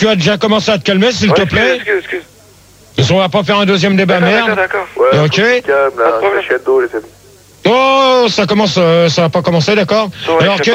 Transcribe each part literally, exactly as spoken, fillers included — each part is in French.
tu as déjà commencé à te calmer, s'il ouais, te plaît. Excuse, excuse, excuse. Parce qu'on va pas faire un deuxième débat, D'accord, merde. d'accord. Ouais, Ok. calme, là, crescendo, les amis. Oh, ça commence, euh, ça va pas commencer, d'accord. Alors, que...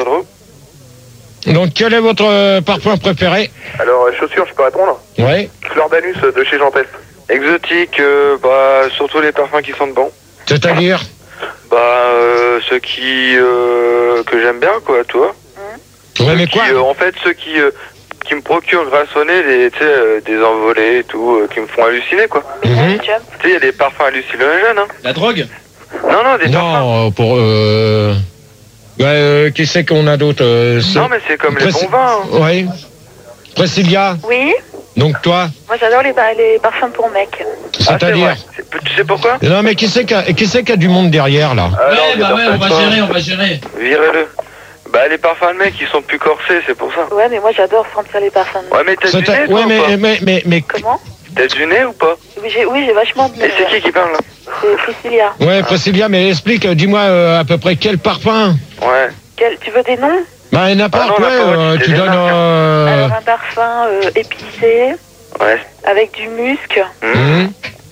donc, quel est votre euh, parfum préféré? Alors, euh, chaussures, je peux répondre? Oui. Fleur d'anus euh, de chez Jean Pest. Exotique, euh, bah, surtout les parfums qui sentent bon. C'est-à-dire? Bah, euh, ceux qui, euh, que j'aime bien, quoi, toi. Ouais, mais quoi? Qui, euh, en fait, ceux qui, euh, qui me procurent grâce au nez, des, tu sais, euh, des envolées et tout, euh, qui me font halluciner, quoi. Mhm. Tu sais, il y a des parfums hallucinogènes, hein. La drogue? Non, non, des parfums. Non, pour... Euh... Ouais, euh, qui c'est qu'on a d'autres euh, Non, mais c'est comme les Préci- bons vins, hein. Oui. Priscilla, Oui, donc toi, moi j'adore les, ba- les parfums pour mecs. c'est-à-dire... Ah, c'est vrai. Tu sais pourquoi? Non, mais qui c'est qui a, qui c'est qui a du monde derrière, là? Ah, non, Ouais, bah ouais, on va pas. gérer, on va gérer. Virez-le. Bah, les parfums de mecs, ils sont plus corsés, c'est pour ça. Ouais, mais moi j'adore sentir les parfums de mecs. Ouais, mais t'as du C'est- nez, toi, Ouais, ou mais, pas? mais, mais, mais... Comment? T'as du nez ou pas? Oui, j'ai oui, j'ai vachement de Et c'est qui qui parle, là? C'est Priscilla. Ouais, Priscilla, mais explique, euh, dis-moi euh, à peu près quel parfum. Ouais. Quel, tu veux des noms? Bah, n'importe, Ah non, ouais, n'importe, euh, c'est tu des donnes... marques, hein. Euh... Alors un parfum euh, épicé, Ouais. avec du musc. hum,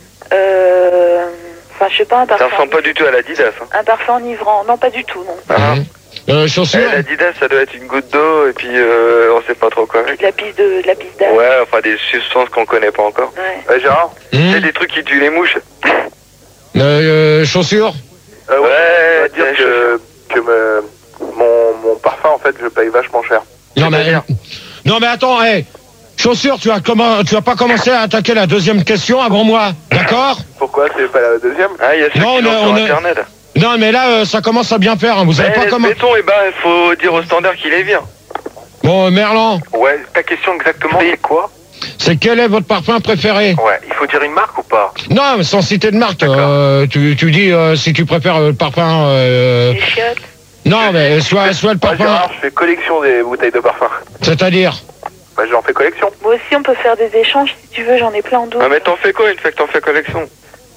Euh... Enfin, je sais pas, un Ça parfum... ressemble pas du tout à l'Adidas, hein. Un parfum enivrant. Non, pas du tout, non. Ah. hum. Euh, Eh, chaussures? L'Adidas, ça doit être une goutte d'eau, et puis euh, on sait pas trop quoi avec. De la pisse de, de la pisse d'âge. Ouais, enfin des substances qu'on connaît pas encore. Ouais. Ouais, Gérard? Hum. C'est des trucs qui tuent les mouches. Euh, euh, chaussures? Euh, ouais, Ouais, on va dire t'es que, que me- mon, mon parfum, en fait, je paye vachement cher. Non, mais... C'est-à-dire Non, mais attends, hé, chaussures, tu as, comment... tu as pas commencé à attaquer la deuxième question avant moi, d'accord? Pourquoi c'est pas la deuxième? Ah, il y a ceux Non, qui on sont a- sur on a- Internet. Non, mais là, euh, ça commence à bien faire, hein. Vous avez Mais pas comment... mettons, et ben, il faut dire au standard qu'il est vire. Bon, euh, Merlan, Ouais, ta question exactement, c'est quoi? c'est quel est votre parfum préféré? Ouais, il faut dire une marque ou pas? Non, mais sans citer de marque, euh, tu, tu dis euh, si tu préfères euh, le parfum... Euh... Les chiottes. Non, mais soit, soit le Ouais, parfum... Gérard, je fais collection des bouteilles de parfum. C'est-à-dire? Bah, j'en fais collection. Moi aussi, on peut faire des échanges si tu veux, j'en ai plein d'autres. Ah, mais t'en fais quoi une fois que t'en fais collection?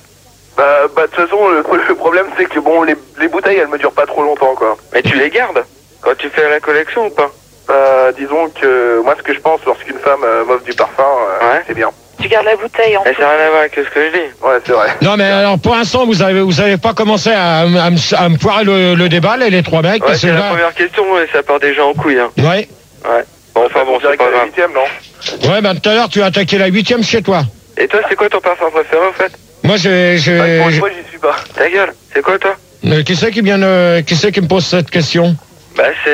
Bah, bah, de toute façon, le, le problème, c'est que bon, les, les bouteilles, elles me durent pas trop longtemps, quoi. Mais tu les gardes quand tu fais la collection ou pas? Bah, disons que moi, ce que je pense lorsqu'une femme euh, m'offre du parfum, euh, Ouais. c'est bien. Tu gardes la bouteille en Mais ça n'a rien à voir avec ce que je dis. Ouais, c'est vrai. Non, mais alors, pour l'instant, vous avez, vous avez pas commencé à, à, me- à me poirer le, le débat, les, les trois mecs. Ouais, parce que c'est la là- première question et ça part déjà en couille, hein. Ouais. Ouais. Bon, enfin bon, c'est direct pas à la grave. huitième, non? Ouais, bah tout à l'heure, tu as attaqué la huitième chez toi. Et toi, c'est quoi ton parfum préféré, en fait? Moi, j'ai... j'ai- Bah, pour une j'ai- fois, j'y suis pas. Ta gueule, c'est quoi, toi? Euh, qui c'est qui vient de... Qui c'est qui me pose cette question? Bah, c'est,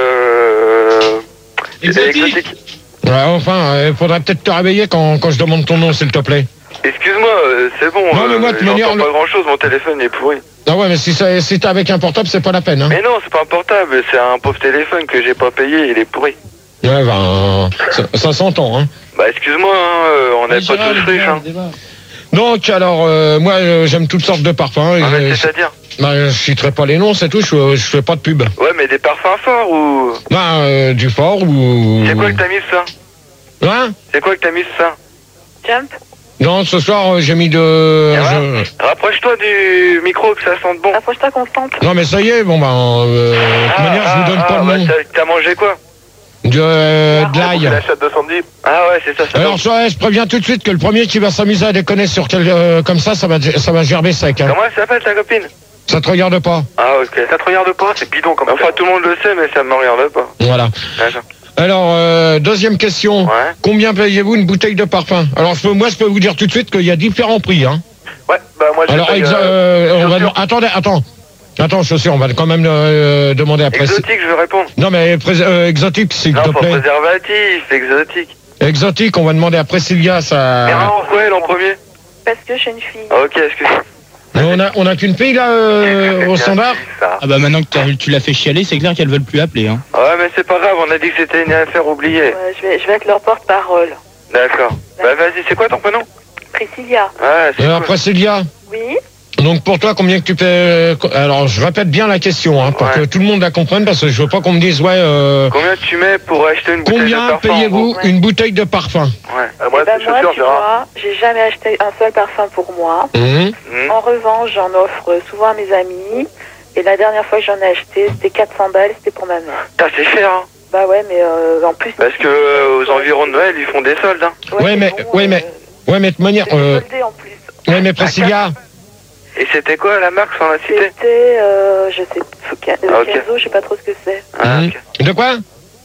euh... c'est Exotique. Ouais, enfin, il faudrait peut-être te réveiller quand, quand je demande ton nom, s'il te plaît. Excuse-moi, euh, c'est bon. Non, mais moi, de toute j'entends manière, pas le- grand-chose, mon téléphone il est pourri. Ah ouais, mais si, ça- si t'es avec un portable, c'est pas la peine, hein. Mais non, c'est pas un portable, c'est un pauvre téléphone que j'ai pas payé, il est pourri. Ouais, ben, ça, ça s'entend, hein. Bah, excuse-moi, hein, euh, on n'est Ouais, pas Gérard, tous le riches, débat, hein. le débat. Donc, alors, euh, moi, euh, j'aime toutes sortes de parfums. Ah, mais et- c'est-à-dire? bah, je citerai pas les noms, c'est tout, je, je fais pas de pub. Ouais, mais des parfums forts ou... Bah, euh, du fort ou... C'est quoi que t'as mis ça? Hein? C'est quoi que t'as mis ça? Jump. Non, ce soir, euh, j'ai mis de... Ça va je- Rapproche-toi du micro que ça sente bon. Approche-toi constante. Non, mais ça y est, bon, ben, euh, de toute manière, je vous donne ah, pas le bah, nom. t'as- T'as mangé quoi? De, euh, de C'est l'ail. la chatte de Sandy. Ah ouais, c'est ça, ça. Alors, ça, je préviens tout de suite que le premier qui va s'amuser à déconner sur quel, euh, comme ça, ça va, ça va gerber sec, hein. Comment elle s'appelle ta copine? Ça te regarde pas. Ah ok. Ça te regarde pas, c'est bidon comme Enfin tout le monde le sait mais ça me regarde pas. Voilà. D'accord. Alors, euh, deuxième question. Ouais. Combien payez-vous une bouteille de parfum? Alors, je peux, moi, je peux vous dire tout de suite qu'il y a différents prix, hein. Ouais, bah moi je Alors, paye, exa- euh, euh, on va, chaussures. attendez, attends. Attends, chaussures, on va quand même euh, demander après. Exotique, je veux répondre. Non, mais pré- euh, exotique, s'il Non, te pas plaît. préservatif, exotique. Exotique, on va demander à Priscilla, ça... Mais non, pourquoi elle en premier? Parce que je suis une fille. Ah, ok, excuse-moi. Mais on a, on a qu'une fille, là, euh, au standard? Ça. Ah bah maintenant que t'as- tu l'as fait chialer, c'est clair qu'elles veulent plus appeler, hein. Ouais, mais c'est pas grave, on a dit que c'était une affaire oubliée. Ouais, je, vais, je vais être leur porte-parole. D'accord. Bah vas-y, c'est quoi ton prénom? Priscilla. Ouais, c'est Alors, cool. Priscilla, Oui. donc pour toi, combien que tu paies... Alors, je répète bien la question, hein, pour Ouais. que tout le monde la comprenne, parce que je veux pas qu'on me dise, ouais... Euh, Combien tu mets pour acheter une bouteille de combien parfum? payez-vous Ouais. une bouteille de parfum? Ouais. Ah, moi Eh ben, c'est moi, chaussures, tu Gérard. vois, j'ai jamais acheté un seul parfum pour moi. Mmh. Hmm. En revanche, j'en offre souvent à mes amis. Et la dernière fois que j'en ai acheté, c'était quatre cents balles, c'était pour ma mère. Putain, c'est cher, hein. Bah ouais, mais euh, en plus... Parce que euh, aux environs de Noël, ils font des soldes, hein. Ouais, mais, bon, ouais, mais, euh, ouais, mais de toute manière, c'est euh, soldé en plus. ouais, mais Priscilla, Et c'était quoi la marque sans la cité? C'était, euh, je sais, Ca- Ah, ok. Kenzo, je sais pas trop ce que c'est. Ah, mhm. ok. De quoi?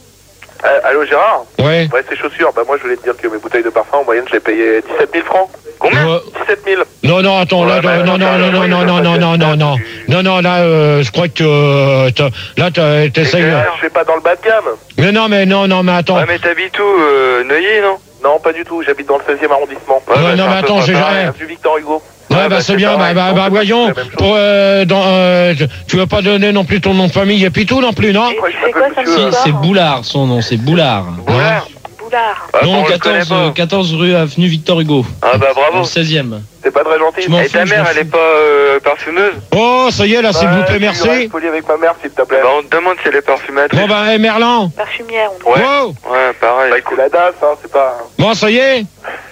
Euh, allô Gérard? Ouais. Ouais, c'est chaussures. Bah moi je voulais te dire que mes bouteilles de parfum en moyenne je les payais dix-sept mille francs. Combien? Euh, dix-sept mille. Non, non, attends, là, Ouais, bah, non, non, non, non, non, non, non, non, non, non, non, non, là, euh, je crois que, euh, t'as- là, t'as- t'essayes. euh, Je vais pas dans le bas de gamme. Mais non, mais non, non, mais attends. Ouais, mais t'habites où, euh, Neuilly, non? Non, pas du tout. J'habite dans le seizième arrondissement. Ouais, Ouais, bah, non, c'est mais un peu attends, pas j'ai pareil. jamais. Avenue Victor Hugo. Ouais, Ouais, bah, bah, c'est c'est bien, bah, pareil. bah, Non, bah, c'est voyons, la même chose. pour, euh, dans, euh, tu veux pas donner non plus ton nom de famille et puis tout non plus, non? Et Moi, tu je fais quoi m'appelle samedi monsieur, Si, soir c'est Boulard, son nom, c'est Boulard. Boulard. Boulard. Ah, Non, bon, on le connaît quatorze, pas. euh, quatorze rue avenue Victor Hugo. Ah bah Dans bravo. le seizième. C'est pas très gentil. Je m'en Et fous, ta je mère, m'en elle est fous. pas euh, parfumeuse? Oh, ça y est, là, s'il vous plaît, Ouais, merci. tu restes poli avec ma mère s'il te plaît. Bah on te demande si elle est parfumatrice. Bon, bah, hey, Merlan. Parfumière, on Ouais. Wow. Ouais, pareil. Bah c'est la D A S, hein, c'est pas... Bon, ça y est.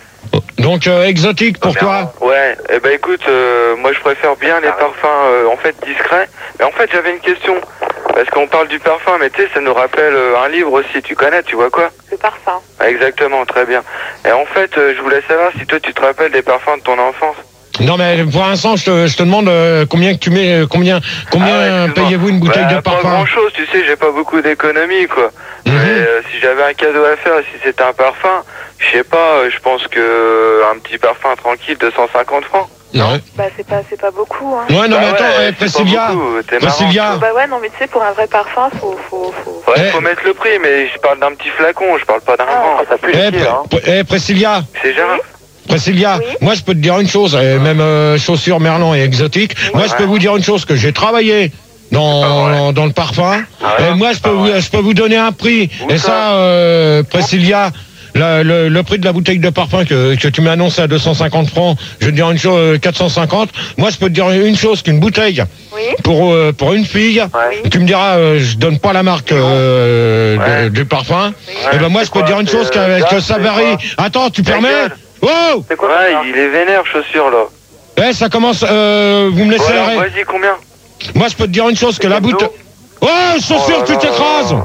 Donc, euh, exotique pour toi. Ouais, eh ben écoute, euh, moi je préfère bien les parfums euh, en fait discrets. Mais en fait j'avais une question. Parce qu'on parle du parfum, mais tu sais, ça nous rappelle euh, un livre aussi, tu connais, tu vois quoi? Le parfum. Ah, exactement, très bien. Et en fait, euh, je voulais savoir si toi tu te rappelles des parfums de ton enfance. Non, mais pour l'instant, je te, je te demande euh, combien que tu mets, euh, combien, combien Ah ouais, excuse-moi. payez-vous une bouteille Bah, de Pas parfum? grand chose, tu sais, j'ai pas beaucoup d'économie quoi. Mhm. Mais euh, si j'avais un cadeau à faire, si c'était un parfum, je sais pas, euh, je pense que euh, un petit parfum tranquille de cent cinquante francs. Non. Bah c'est pas, c'est pas beaucoup, hein. Ouais, non, Bah mais attends, ouais, eh, c'est pas Priscilla, beaucoup, t'es marrant. Priscilla, Bah ouais, non mais tu sais, pour un vrai parfum, faut... faut, faut... Ouais, Eh. faut mettre le prix, mais je parle d'un petit flacon, je parle pas d'un Ah, grand. Ça pue eh, les pieds, hein. Pr- eh, Priscilla, C'est Gérard. Priscilla, Oui. moi je peux te dire une chose, et même euh, chaussures Merlin et exotique, moi je peux vous dire une chose, que j'ai travaillé dans, dans le parfum, Ah ouais. et moi je peux, vous, je peux vous donner un prix, Où et ça ça, euh, Priscilla, la- le, le prix de la bouteille de parfum que, que tu m'as annoncé à deux cent cinquante francs, je vais te dire une chose, euh, quatre cent cinquante, moi je peux te dire une chose, qu'une bouteille, Oui. pour, euh, pour une fille, Ouais. tu me diras, euh, je donne pas la marque euh, de- Ouais. du parfum, Ouais, et ben moi je c'est peux te quoi, dire une c'est, chose, euh, que, que Gaz, ça c'est varie. quoi? Attends, tu Ta permets? gueule. Oh! C'est quoi Ouais, ça il est vénère, chaussure là. Eh, ça commence, euh, vous me Bon, laissez alors, arrêter. vas-y, combien? Moi, je peux te dire une chose, que la Cadeau. bouteille... Oh, chaussure, Oh là tu là. t'écrases.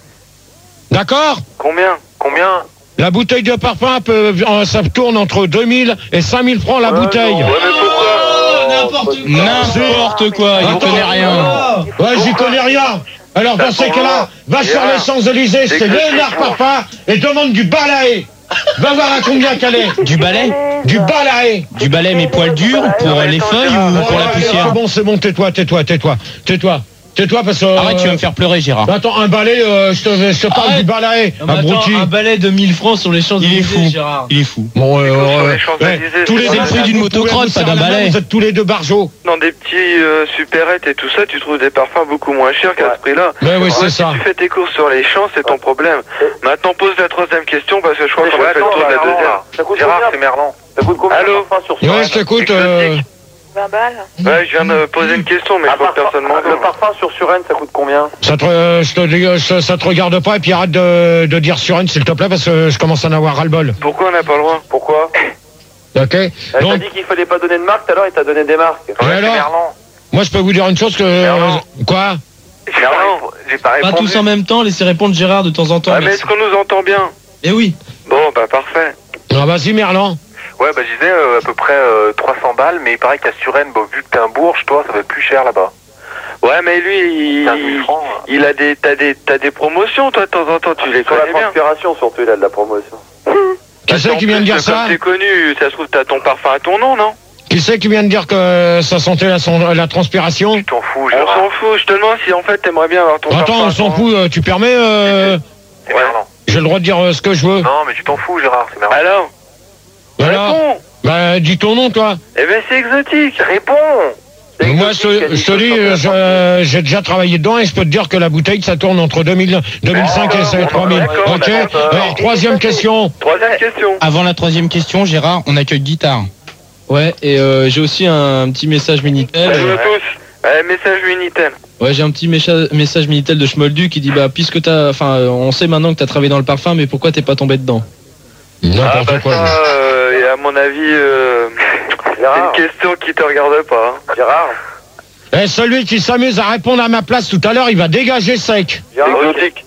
D'accord? Combien? Combien? La bouteille de parfum, peut, euh, ça tourne entre deux mille et cinq mille francs la Ouais, bouteille. non. Ouais, mais pourquoi? N'importe quoi, il Attends, connaît rien. Ouais, j'y connais rien. Alors, dans ces cas-là, va sur les Champs-Élysées, c'est Léonard Parfum, et demande du balai. Va voir à combien qu'elle est. Du balai? Du balai. Du balai mais poils durs pour les feuilles ou pour la poussière? C'est bon, c'est bon, tais-toi, tais-toi, tais-toi, tais-toi. Tais-toi parce que... Arrête, tu vas me faire pleurer, Gérard. Attends, un balai, euh, je, te, je te parle Arrête. du balai. Non, mais attends, Abruti. un balai de mille francs sur les Il est Champs-Élysées, fou. Gérard. Il est fou. Bon, euh, Écoute, sur euh, les Champs-Élysées, ouais, tous les c'est deux pas prix mal. d'une Vous motocrotte, pouvez vous pas serrer d'un la main, balai. Vous êtes tous les deux barjots. Dans des petits euh, supérettes et tout ça, tu trouves des parfums beaucoup moins chers qu'à Ouais. ce prix-là. Mais oui, Ouais, c'est si ça. tu fais tes courses sur les champs, c'est ton problème. Maintenant, pose la troisième question parce que je crois qu'on a fait le tour de la deuxième. Ça coûte Gérard, combien? c'est Merlan. Ça coûte combien? Allô? un parfum sur Ouais, Suren? je t'écoute. euh, vingt balles. Ouais, je viens de poser une question, mais je Un crois que parfum- personne m'entend. Le parfum sur Suren, ça coûte combien? ça, te, euh, je te, dis, euh, ça, ça te regarde pas et puis arrête de, de dire Suren s'il te plaît parce que je commence à en avoir ras-le-bol. Pourquoi on n'a pas le droit? Pourquoi? Ok. Elle t'a Donc, dit qu'il fallait pas donner de marque, tout à l'heure il t'a donné des marques. et alors, moi je peux vous dire une chose que. Merlan. Quoi? Merlan, J'ai pas Pas répondu. tous en même temps, laissez répondre Gérard de temps en temps. Ouais, mais merci. est-ce qu'on nous entend bien? Eh oui. Bon, bah parfait. Ah, vas-y, Merlan. Ouais, bah je disais euh, à peu près euh, trois cents balles, mais il paraît qu'à Suren, bon, vu que t'es un bourge, toi, ça va être plus cher là-bas. Ouais, mais lui, quinze mille il, francs. il a des, t'as des, t'as des promotions, toi, de temps en temps, tu les Sur la connais bien. transpiration, surtout, il a de la promotion. Qui c'est qui vient de dire Comme ça? t'es connu, ça se trouve, t'as ton parfum à ton nom, non? Qui c'est qui vient de dire que ça sentait la, son- la transpiration? Tu t'en fous, On Gérard. s'en fout, je te demande si en fait t'aimerais bien avoir ton parfum Attends, à on ton s'en nom. fout, euh, tu permets euh, C'est Merlan. J'ai le droit de dire euh, ce que je veux. Non, mais tu t'en fous, Gérard, c'est Merlan. Alors? Alors Réponds. Bah, dis ton nom, toi. Eh ben, c'est exotique. Réponds. C'est Moi, exotique, je, elle dit je te dis, que ça euh, je- j'ai déjà travaillé dedans et je peux te dire que la bouteille, ça tourne entre deux mille, deux mille cinq et D'accord, trois mille. d'accord, Ok. d'accord. Alors, troisième question. Troisième question. Avant la troisième question, Gérard, on accueille guitare. Ouais, et euh, j'ai aussi un petit message Minitel. Salut Euh, à tous. Allez, message Minitel. ouais, j'ai un petit mécha- message Minitel de Schmoldu qui dit bah puisque t'as, enfin, euh, on sait maintenant que t'as travaillé dans le parfum, mais pourquoi t'es pas tombé dedans? Ah, N'importe bah quoi. ça, euh, et à mon avis, euh, c'est Gérard, une question qui te regarde pas. hein. Gérard, Et celui qui s'amuse à répondre à ma place tout à l'heure, il va dégager sec. Gérard, Exotique.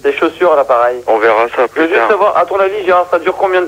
Des chaussures à l'appareil. On verra ça Je plus veux juste tard. savoir, à ton avis, Gérard, ça dure combien de